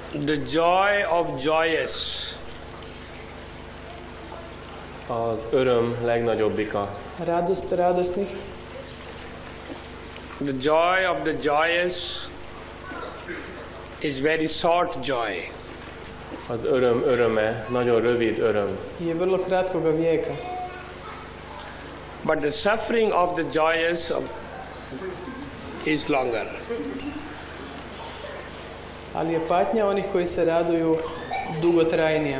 The joy of joyous. Az öröm legnagyobbika. Radost radosnih. The joy of the joyous is very short joy. Az öröm öröme nagyon rövid öröm. Je vrlo kratkoga vijeka. But the suffering of the joyous is longer. Ali je patnja onih koji se raduju dugotrajnija.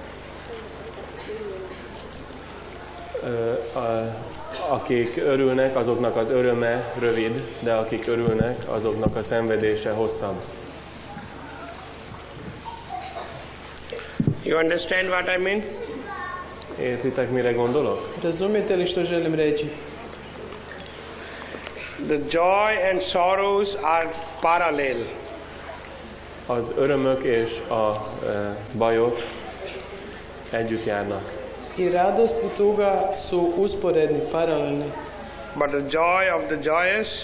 Akik örülnek, azoknak az öröme rövid, de akik örülnek, azoknak a szenvedése hosszabb. You understand what I mean? Értitek, mire gondolok? Razumijete li što želim reći? The joy and sorrows are parallel. Az örömök és a bajok együtt járnak. I radost i tuga su usporedni, paralelni. But the joy of the joyous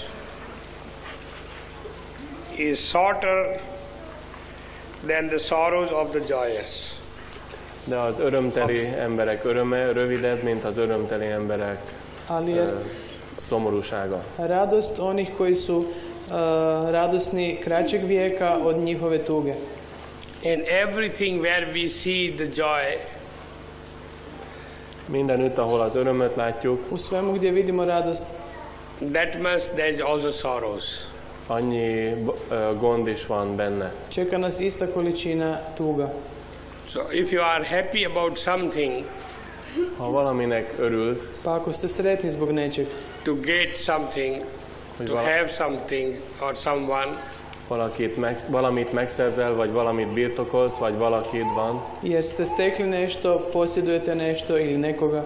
is shorter than the sorrows of the joyous. De az örömteli emberek öröme rövidebb, mint az örömteli emberek szomorúsága. Radost onih koji su radosni kraćeg vijeka od njihove tuge. In everything where we see the joy, mindenütt, ahol az örömöt látjuk, u svemu gdje vidimo radost, that much there is also sorrows. Annyi gond is van benne. Čeka nas ista količina tuga. So if you are happy about something, ha valaminek örülsz, pa ako ste sretni zbog nečeg, to get something, to have something or someone, valamit megszerzel, vagy valamit birtokolsz, vagy valakid van, jer ste stekli nešto, posjedujete nešto ili nekoga,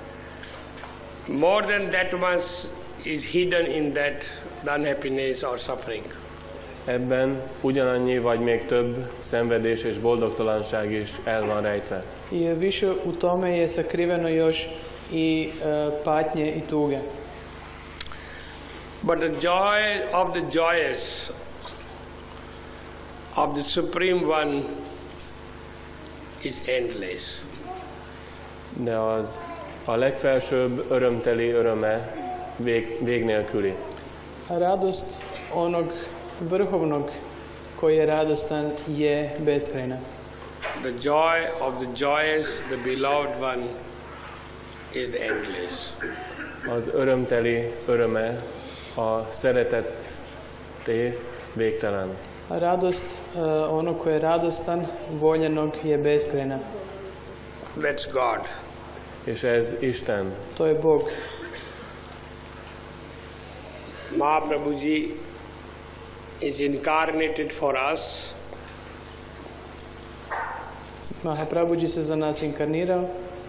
more than that much is hidden in that unhappiness or suffering. Ebben ugyanannyi, vagy még több szenvedés és boldogtalanság is el van rejtve. I više u tome je sakriveno još i patnje i tuge. But the joy of the joyous, of the Supreme One, is endless. De a legfelsőbb örömteli öröme vég nélküli. A radost onog vrhovnog koji je radostan je beskrajna. The joy of the joyous, the beloved one, is the endless. Az örömteli öröme, a szeretetté végtelen. A radost onog koji je radostan, voljenog, je beskrajna. That's God. És ez Isten. To je Bog. Mahaprabhuji is incarnated for us. Mahaprabhuji se za nas inkarnirao.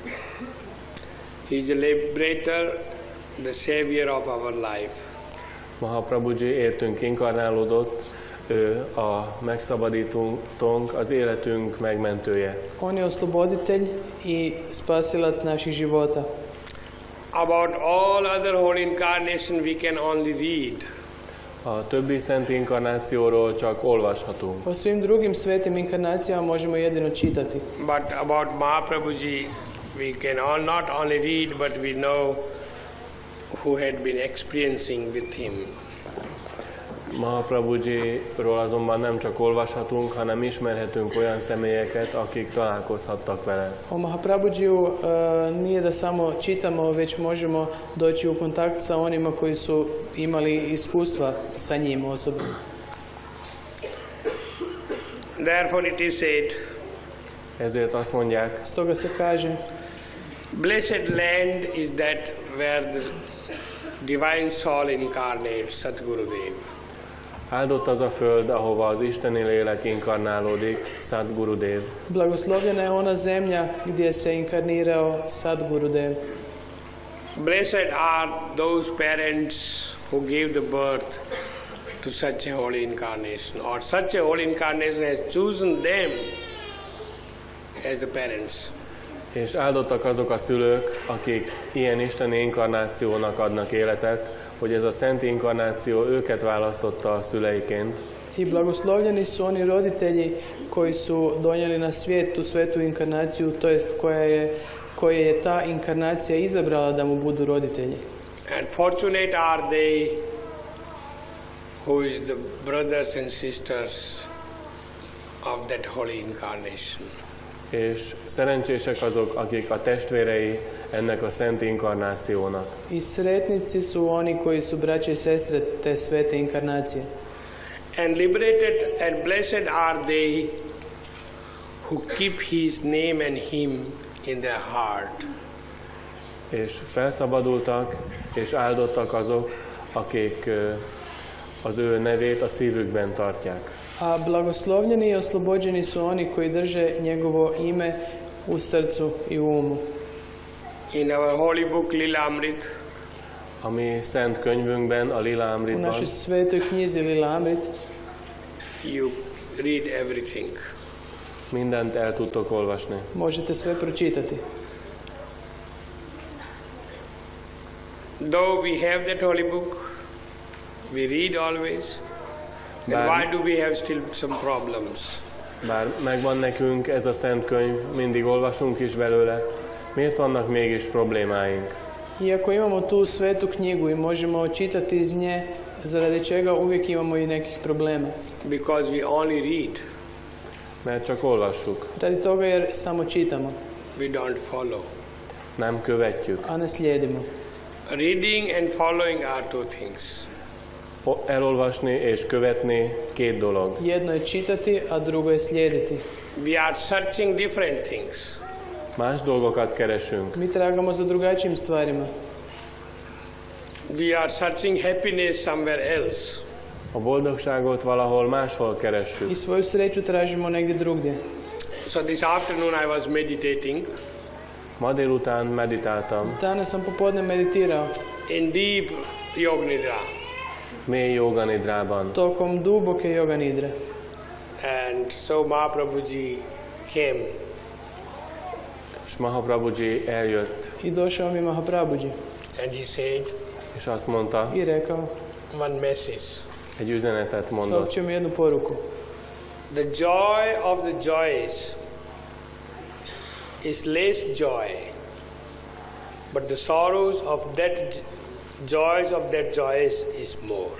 He is a liberator, the savior of our life. Mahaprabhuji értünk inkarnálódott, ő a megszabadítónk, az életünk megmentője. On je osloboditelj i spasilac naših života. About all other holy incarnation we can only read. A többi szent inkarnációról csak olvashatunk. O svim drugim svetim inkarnacijama možemo jedino čitati. But about Mahaprabhuji we can not only read, but we know who had been experiencing with him. Mahaprabhujiról azonban nem csak olvashatunk, hanem ismerhetünk olyan személyeket, akik találkozhattak vele. O Mahaprabhujiju nije da samo čitamo, već možemo doći u kontakt sa onima koji su imali iskustva sa njim osobno. Therefore it is said, ezért azt mondják, stoga se kaže, blessed land is that where the divine soul incarnates, Sadgurudev. Áldott az a föld, ahova az isteni lélek inkarnálódik, Sadgurudev. Blagoslovljena je ona zemlja gdje se inkarnirao Sadgurudev. Blessed are those parents who gave the birth to such a holy incarnation, or such a holy incarnation has chosen them as the parents. És áldottak azok a szülők, akik ilyen isteni inkarnációnak adnak életet, hogy ez a szent inkarnáció őket választotta a szüleiként. I blagoslovljeni su oni roditelji koji su donijeli na svijet tu svetu inkarnaciju, to jest koje je ta inkarnacija izabrala da mu budu roditelji. And fortunate are they who is the brothers and sisters of that holy incarnation. És szerencsések azok, akik a testvérei ennek a szent inkarnációnak. I sretnici su oni koji su braće i sestre te svete inkarnacije. And liberated and blessed are they who keep his name and him in their heart. És felszabadultak és áldottak azok, akik az ő nevét a szívükben tartják. A blagoslovljeni i oslobođeni su oni koji drže njegovo ime u srcu i u umu. In our holy book Lilamrit, A mi szent könyvünkben, a Lila U Amritban našoj svetoj knjizi Lila Amrit you read everything. mindent el tudtok olvasni. možete sve pročitati. Though we have that holy book, we read always, then Bár- why do we have still some problems? Bár megvan nekünk ez a szent könyv, mindig olvasunk is belőle, miért vannak mégis problémáink? Iako imamo tu svetu knjigu i možemo čitati iz nje, zaradi čega uvijek imamo i nekih problema. Because we only read, Mert csak olvassuk, Radi toga jer samo čitamo, we don't follow. nem követjük. a ne slijedimo. Reading and following are two things. Elolvasni és követni két dolog. Jedno je čitati, a drugo je slijediti. We are searching different things. Más dolgokat keresünk. Mi tragamo za drugačijim stvarima. We are searching happiness somewhere else. A boldogságot valahol máshol keressük. I svoju sreću tražimo negdje drugdje. So this afternoon I was meditating Ma délután meditáltam, Danas sam popodne meditirao in deep yoga nidra, mély joganidrában. tokom duboke yoga nidre. and so Mahaprabhuji came És Mahaprabhuji eljött, I došao mi Mahaprabhuji and he said és azt mondta, i rekao, one message. egy üzenetet mondott. saopćio mi jednu poruku. The joy of the joys is less joy, but the sorrows of that joys is more.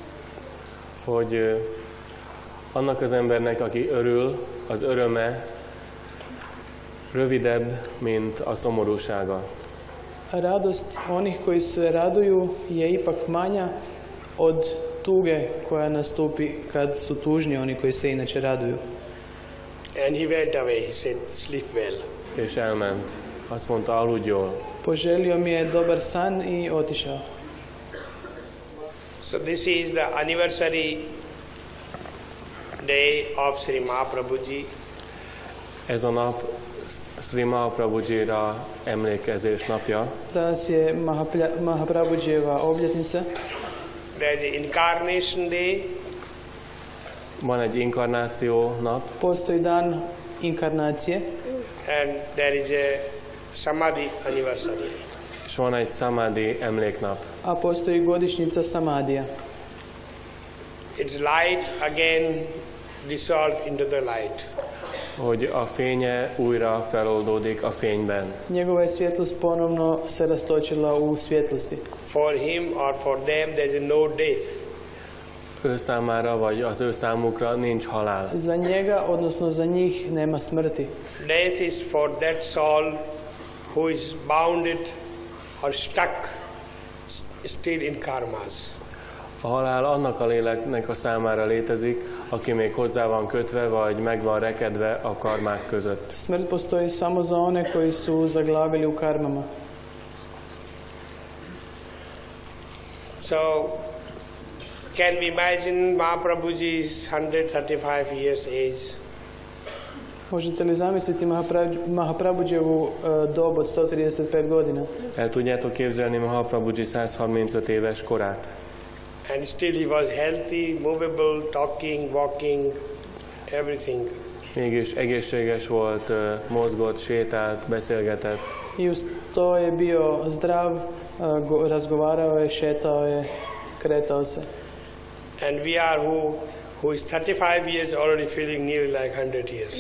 Hogy annak az embernek, aki örül, az öröme rövidebb, mint a szomorúsága. Radost onih koji se raduju je ipak manja od tuge koja nastupi kad su tužni oni koji se inače raduju. And he went away. He said, sleep well. És elment. Azt mondta, aludj jól. Poželio mi je dobar san i otišao. So this is the anniversary day of Sri Mahaprabhuji. Ez a nap Sri Mahaprabhujira emlékezés napja. Danas je Mahaprabhujeva obljetnica. There is the incarnation day, Van egy inkarnáció nap, Postoji dan inkarnacije and there is a Samadhi anniversary. és van egy Samadhi emléknap. a postoji godišnjica Samadija. Its light again dissolved into the light. Hogy a fénye újra feloldódik a fényben. Njegova je svjetlost ponovno se rastočila u svjetlosti. For him or for them there is no death. Ő számára, vagy az ő számukra nincs halál. Za njega, odnosno za njih, nema smrti. Death is for that soul who is bounded or stuck still in karmas. A halál annak a léleknek a számára létezik, aki még hozzá van kötve, vagy meg van rekedve a karmák között. Smrt postoji samo za one koji su zaglavili u karmama. So, can we imagine Mahaprabhuji's 135 years age? Možete li zamisliti Mahaprabhujevu dob od 135 godina? El tudjátok képzelni Mahaprabhuji 135 éves korát? And still he was healthy, movable, talking, walking, everything. Mégis egészséges volt, mozgott, sétált, beszélgetett. I uz to je bio zdrav, razgovarao je, šetao je, kretao se. And we are who is 35 years already feeling nearly like 100 years.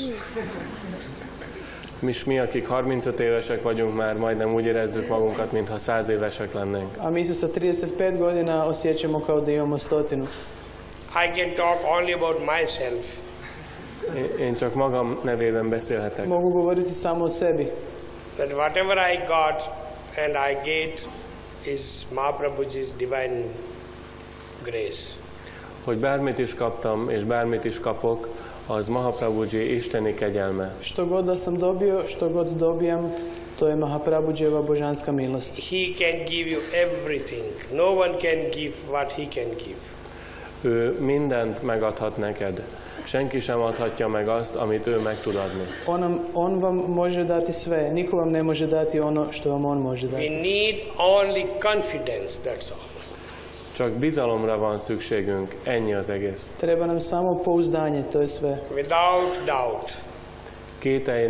Mi, akik 35 évesek vagyunk, már majdnem úgy érezzük magunkat, mintha 100 évesek lennénk. A mi se sa 35 godina osjećamo kao da imamo 100. I can talk only about myself. Én csak magam nevében beszélhetek. Mogu govoriti samo o sebi. That whatever I got and I get is Mahaprabhuji's divine grace. Hogy bármit is kaptam, és bármit is kapok, az Mahaprabhuji isteni kegyelme. Što god da sam dobio, što god dobijam, to je Mahaprabhujeva božanska milost. He can give you everything. No one can give what he can give. Ő mindent megadhat neked. Senki sem adhatja meg azt, amit ő meg tud adni. On vam može dati sve. Niko vam ne može dati ono što vam on može dati. We need only confidence, that's all. Csak bizalomra van szükségünk, ennyi az egész. Treba nam samo pouzdanje, to je sve. Without doubt. Kételj